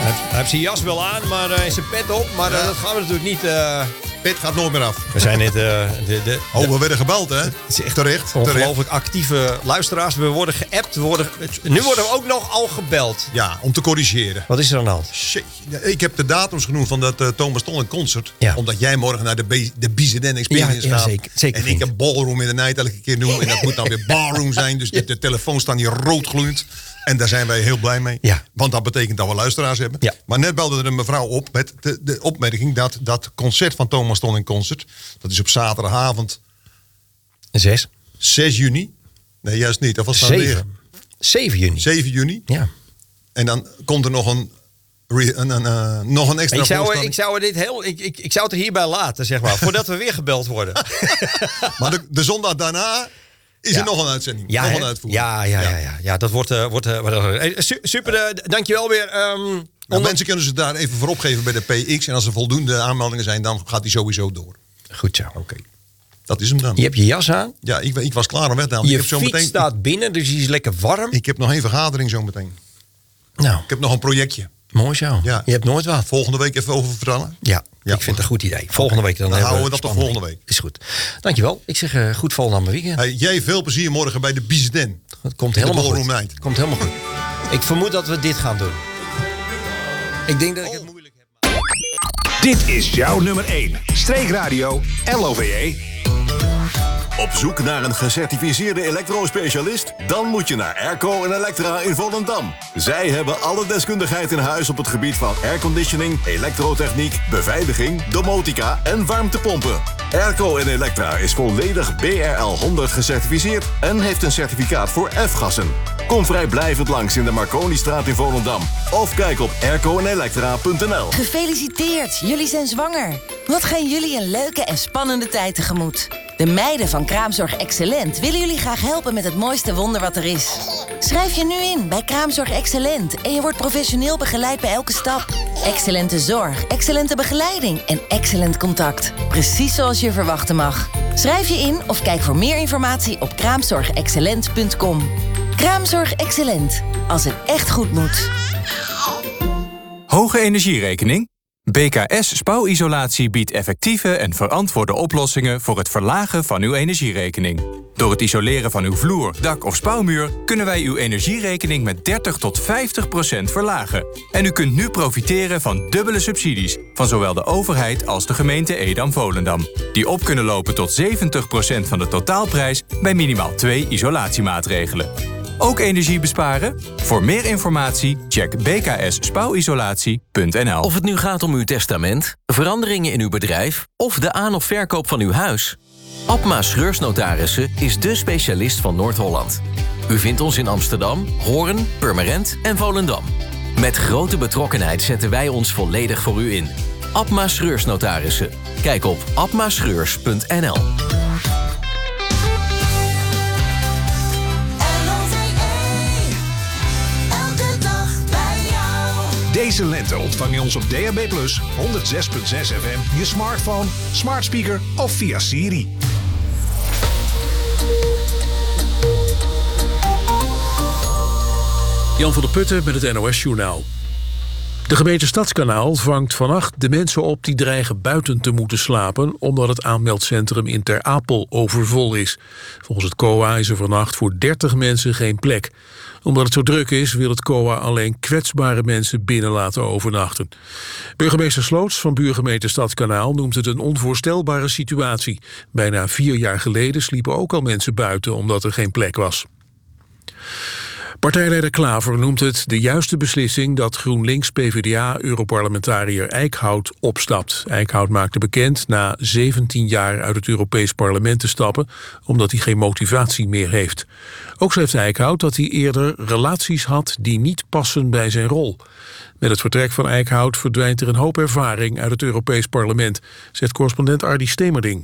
Hij heeft zijn jas wel aan, maar zijn pet op. Maar dat gaan we natuurlijk niet... Pet gaat nooit meer af. We zijn net... we werden gebeld, hè? Het is echt terecht. Ongelooflijk actieve luisteraars. We worden geappt. Nu worden we ook nog al gebeld. Ja, om te corrigeren. Wat is er aan de hand? Ik heb de datums genoemd van dat Thomas Tollen concert. Ja. Omdat jij morgen naar de BZN Experience gaat. Zeker. En ik heb ballroom in de night elke keer noemen. En dat moet dan weer ballroom zijn. Dus de telefoon staat hier roodgloeiend. En daar zijn wij heel blij mee. Ja. Want dat betekent dat we luisteraars hebben. Ja. Maar net belde er een mevrouw op met de opmerking dat concert van Thomas Tollen concert. Dat is op zaterdagavond. 6 juni. Nee, juist niet. Dat was dan 7 juni. 7 juni. Ja. En dan komt er nog een extra voorstelling. Ik zou het er hierbij laten, zeg maar. Voordat we weer gebeld worden. Maar de zondag daarna is er nog een uitzending. Ja, nog een uitvoering. Ja, dat wordt super, dankjewel weer. Mensen kunnen ze daar even voor opgeven bij de PX. En als er voldoende aanmeldingen zijn, dan gaat die sowieso door. Goed zo. Oké. Dat is hem dan. Je hebt je jas aan. Ja, ik was klaar om weg te halen. Je fiets staat binnen, dus die is lekker warm. Ik heb nog een vergadering zo meteen. Nou. Ik heb nog een projectje. Mooi zo. Ja. Je hebt nooit wat. Volgende week even over vertellen. Ja, ik vind het een goed idee. Volgende week dan houden we dat toch volgende week. Is goed. Dankjewel. Ik zeg goed volgende weekend. Hey, jij veel plezier morgen bij de BZN. Het komt helemaal goed. Komt helemaal goed. Ik vermoed dat we dit gaan doen. Ik denk dat ik het moeilijk heb. Dit is jouw nummer 1. Streekradio LOVE. Op zoek naar een gecertificeerde elektrospecialist? Dan moet je naar Airco en Electra in Volendam. Zij hebben alle deskundigheid in huis op het gebied van airconditioning, elektrotechniek, beveiliging, domotica en warmtepompen. Airco en Electra is volledig BRL 100 gecertificeerd en heeft een certificaat voor F-gassen. Kom vrijblijvend langs in de Marconistraat in Volendam. Of kijk op aircoenelektra.nl. Gefeliciteerd, jullie zijn zwanger. Wat gaan jullie een leuke en spannende tijd tegemoet. De meiden van Kraamzorg Excellent willen jullie graag helpen met het mooiste wonder wat er is. Schrijf je nu in bij Kraamzorg Excellent en je wordt professioneel begeleid bij elke stap. Excellente zorg, excellente begeleiding en excellent contact. Precies zoals je verwachten mag. Schrijf je in of kijk voor meer informatie op kraamzorgexcellent.com. Kraamzorg Excellent. Als het echt goed moet. Hoge energierekening? BKS Spouwisolatie biedt effectieve en verantwoorde oplossingen voor het verlagen van uw energierekening. Door het isoleren van uw vloer, dak of spouwmuur kunnen wij uw energierekening met 30 tot 50% verlagen. En u kunt nu profiteren van dubbele subsidies van zowel de overheid als de gemeente Edam-Volendam, die op kunnen lopen tot 70% van de totaalprijs bij minimaal 2 isolatiemaatregelen. Ook energie besparen? Voor meer informatie check bksspouwisolatie.nl. Of het nu gaat om uw testament, veranderingen in uw bedrijf of de aan- of verkoop van uw huis. Abma Schreursnotarissen is dé specialist van Noord-Holland. U vindt ons in Amsterdam, Hoorn, Purmerend en Volendam. Met grote betrokkenheid zetten wij ons volledig voor u in. Abma Schreursnotarissen. Kijk op abmaschreurs.nl. Deze lente ontvang je ons op DAB+, 106.6 FM, je smartphone, smart speaker of via Siri. Jan van der Putten met het NOS-journaal. De gemeente Stadskanaal vangt vannacht de mensen op die dreigen buiten te moeten slapen, omdat het aanmeldcentrum in Ter Apel overvol is. Volgens het COA is er vannacht voor 30 mensen geen plek. Omdat het zo druk is, wil het COA alleen kwetsbare mensen binnen laten overnachten. Burgemeester Sloots van buurgemeente Stadskanaal noemt het een onvoorstelbare situatie. Bijna 4 jaar geleden sliepen ook al mensen buiten omdat er geen plek was. Partijleider Klaver noemt het de juiste beslissing dat GroenLinks-PVDA-europarlementariër Eickhout opstapt. Eickhout maakte bekend na 17 jaar uit het Europees Parlement te stappen, omdat hij geen motivatie meer heeft. Ook schrijft Eickhout dat hij eerder relaties had die niet passen bij zijn rol. Met het vertrek van Eickhout verdwijnt er een hoop ervaring uit het Europees Parlement, zegt correspondent Ardy Stemerding.